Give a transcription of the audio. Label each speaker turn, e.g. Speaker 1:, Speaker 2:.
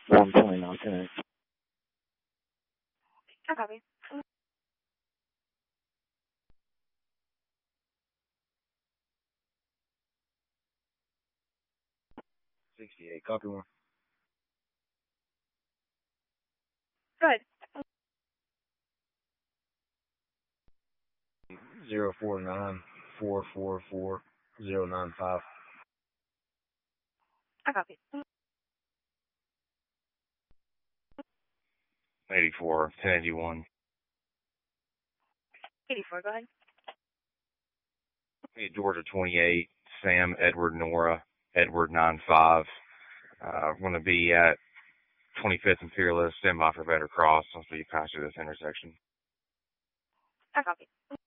Speaker 1: 129, 10.
Speaker 2: I copy.
Speaker 3: 68, copy 1.
Speaker 2: Good.
Speaker 3: 049444095.
Speaker 2: I copy.
Speaker 4: 84, 1081.
Speaker 2: 84, go ahead.
Speaker 4: Hey, Georgia 28, Sam, Edward, Nora, Edward 95. We're going to be at 25th and Fearless, stand by for better cross once we pass through this intersection.
Speaker 2: I copy.